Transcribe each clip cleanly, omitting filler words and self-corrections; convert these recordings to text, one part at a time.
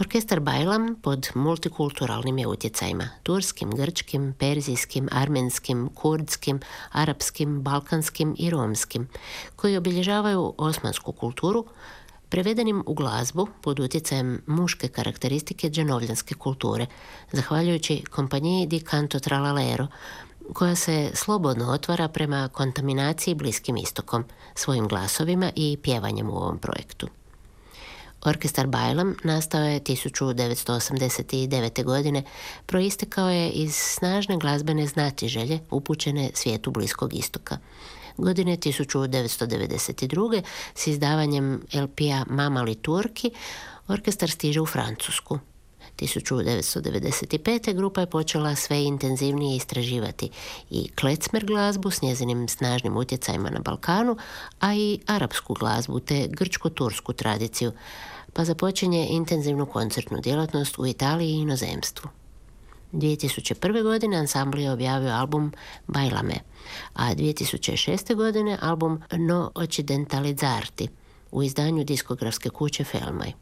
Orkestar Bajlam pod multikulturalnim je utjecajima, turskim, grčkim, perzijskim, armenskim, kurdskim, arapskim, balkanskim i romskim, koji obilježavaju osmansku kulturu, prevedenim u glazbu pod utjecajem muške karakteristike dženovljanske kulture, zahvaljujući kompaniji Di Canto Tralalero, koja se slobodno otvara prema kontaminaciji Bliskim istokom, svojim glasovima i pjevanjem u ovom projektu. Orkestar Bajlam nastao je 1989. godine, proistekao je iz snažne glazbene znatiželje upućene svijetu Bliskog istoka. Godine 1992. s izdavanjem LP-a Mama li Turki, orkestar stiže u Francusku. 1995. grupa je počela sve intenzivnije istraživati i klecmer glazbu s njezinim snažnim utjecajima na Balkanu, a i arapsku glazbu te grčko-tursku tradiciju, pa započinje intenzivnu koncertnu djelatnost u Italiji i inozemstvu. 2001. godine ansambl je objavio album Bajlame, a 2006. godine album No Occidentalizzarti u izdanju diskografske kuće Felmaj.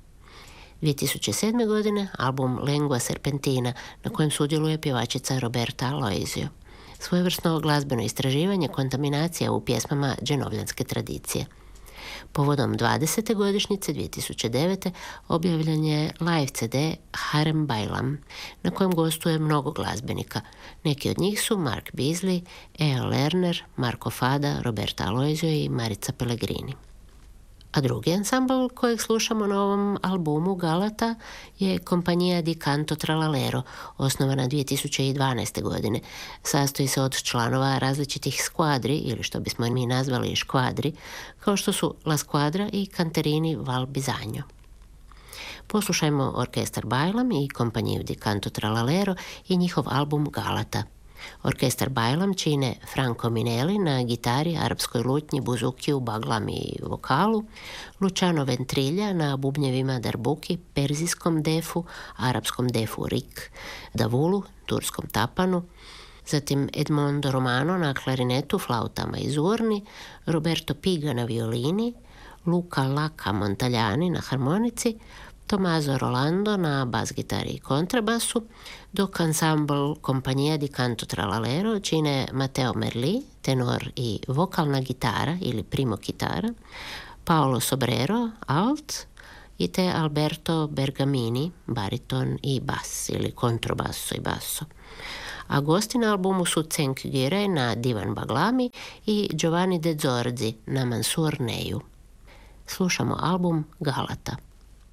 2007. godine album Lengua Serpentina, na kojem sudjeluje pjevačica Roberta Aloisio. Svojevrsno glazbeno istraživanje kontaminacija u pjesmama dženovljanske tradicije. Povodom 20. godišnjice 2009. objavljen je live CD Harem Bajlam, na kojem gostuje mnogo glazbenika. Neki od njih su Mark Beasley, E.O. Lerner, Marco Fada, Roberta Aloisio i Marica Pellegrini. A drugi ansambl kojeg slušamo na ovom albumu Galata je kompanija Di Canto Tralalero, osnovana 2012. godine. Sastoji se od članova različitih skvadri, ili što bismo mi nazvali škvadri, kao što su La Squadra i Canterini Val Bisagno. Poslušajmo orkestar Bajlam i kompaniju Di Canto Tralalero i njihov album Galata. Orkestar Bajlam čine Franco Minelli na gitari, arapskoj lutnji, buzukiju, baglam i vokalu, Luciano Ventrilja na bubnjevima, darbuki, perzijskom defu, arapskom defu rik, davulu, turskom tapanu, zatim Edmondo Romano na klarinetu, flautama i zurni, Roberto Piga na violini, Luca Lacca Montagliani na harmonici, Tommaso Rolando na bas gitari i kontrabasu, dok ansambl kompanija Di Canto Tralalero čine Matteo Merli, tenor i vokalna gitara ili primo kitara, Paolo Sobrero, alt, i te Alberto Bergamini, bariton i bas ili kontrabasso i basso. A gosti na albumu su Cenk Giray na divan baglami i Giovanni De Zorzi na mansur neju. Slušamo album Galata.